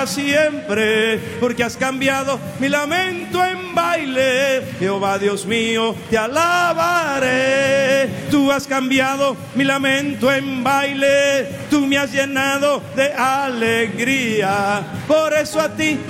para siempre, porque has cambiado mi lamento en baile. Jehová Dios mío, te alabaré. Tú has cambiado mi lamento en baile, tú me has llenado de alegría. Por eso a ti